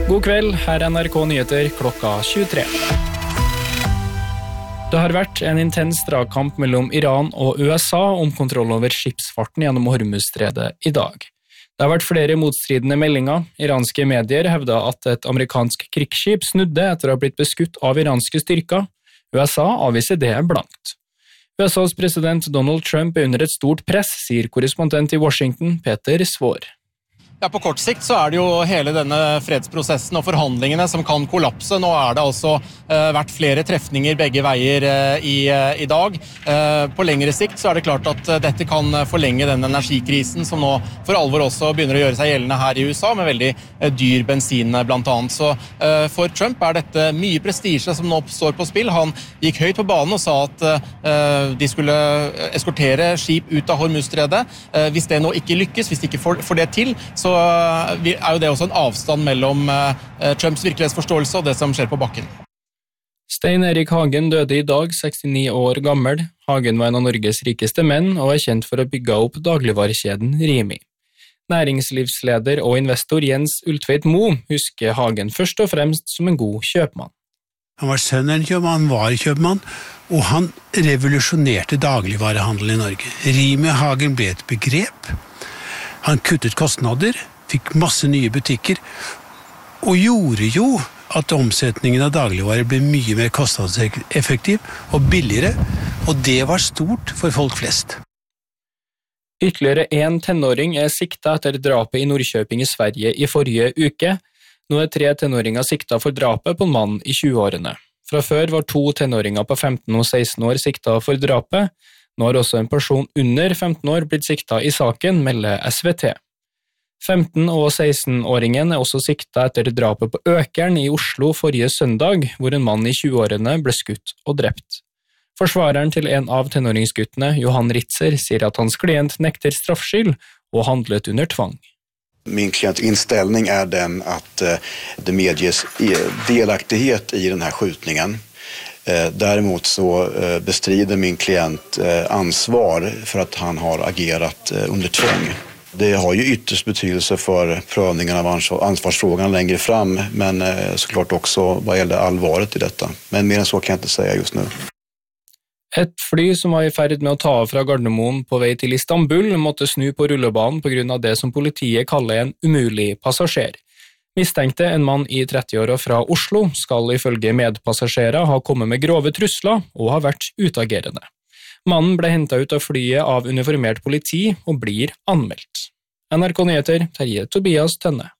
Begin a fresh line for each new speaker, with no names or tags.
God kveld, her er NRK Nyheter klokka 23. Det har vært en intens dragkamp mellom Iran og USA om kontroll over skipsfarten gjennom Hormuzstredet i dag. Det har vært flere motstridende meldinger. Iranske medier hevder at et amerikansk krigsskip snudde etter å ha blitt beskutt av iranske styrker. USA avviser det blankt. USAs president Donald Trump er under et stort press, sier korrespondent i Washington, Peter Svår.
Ja, på kort sikt så er det jo hele denne fredsprosessen og forhandlingene som kan kollapse. Nå er det altså vært flere trefninger begge veier i dag. På lengre sikt så er det klart at dette kan forlenge den energikrisen som nå for alvor også begynner å gjøre seg gjeldende her i USA, med veldig dyr bensin blant annet. Så for Trump er dette mye prestisje som nå står på spill. Han gikk høyt på banen og sa at de skulle eskortere skip ut av Hormuzstredet. Hvis det nå ikke lykkes, hvis de ikke får det til, så er jo det også en avstand mellom Trumps virkelighetsforståelse og det som skjer på bakken.
Stein Erik Hagen døde i dag, 69 år gammel. Hagen var en av Norges rikeste menn og er kjent for å bygge opp dagligvarekjeden Rimi. Næringslivsleder og investor Jens Ultveit Moe husker Hagen først og fremst som en god kjøpmann.
Han var sønn av en kjøpmann, var kjøpmann, og han revolusjonerte dagligvarehandelen i Norge. Rimi Hagen ble et begrep. Han kuttet kostnader, fikk masse nye butikker, og gjorde jo at omsetningen av dagligvarer ble mye mer kostnadseffektiv og billigere, og det var stort for folk flest.
Ytterligere en tenåring er siktet etter drapet i Norrköping i Sverige i forrige uke. Nå er 3 tenåringer siktet for drapet på en mann i 20-årene. Fra før var 2 tenåringer på 15 og 16 år siktet for drapet. Nå har også en person under 15 år blitt siktet i saken, melder SVT. 15- og 16-åringen er også siktet etter drapet på Økern i Oslo forrige søndag, hvor en mann i 20-årene ble skutt og drept. Forsvareren til en av tenåringsguttene, Johan Ritzer, sier at hans klient nekter straffskyld og handlet under tvang.
Min klients inställning är den att det medges delaktighet i den här skjutningen. Däremot så bestrider min klient ansvar för att han har agerat under tvång. Det har ju ytterst betydelse för prövningen av ansvarsfrågan längre fram, men såklart också vad gäller allvaret i detta. Men mer än så kan jag inte säga just nu.
Et fly som var i ferd med å ta av fra Gardermoen på vei til Istanbul måtte snu på rullebanen på grunn av det som politiet kaller en umulig passasjer. Mistenkte en mann i 30-åra fra Oslo skal ifølge medpassasjerer ha kommet med grove trusler og ha vært utagerende. Mannen ble hentet ut av flyet av uniformert politi og blir anmeldt. NRK Nyheter, Terje Tobias Tønne.